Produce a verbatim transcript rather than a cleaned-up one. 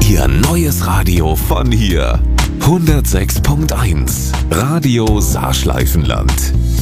Ihr neues Radio von hier. hundertsechs Komma eins Radio Saarschleifenland.